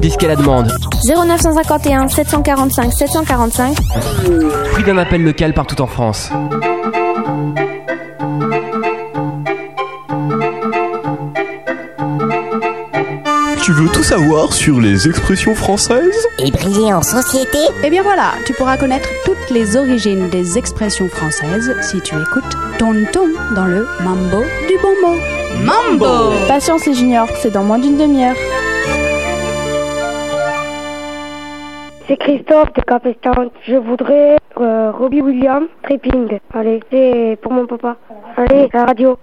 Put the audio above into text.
Puisqu'à la demande. 0951 745 745. Fruit d'un appel local partout en France. Tu veux tout savoir sur les expressions françaises? Et briller en société? Eh bien voilà, tu pourras connaître toutes les origines des expressions françaises si tu écoutes Tonton dans le Mambo du bon mot. Mambo! Patience les juniors, c'est dans moins d'une demi-heure. C'est Christophe de Capestane. Je voudrais Robbie Williams, Tripping. Allez, c'est pour mon papa. Allez, la radio.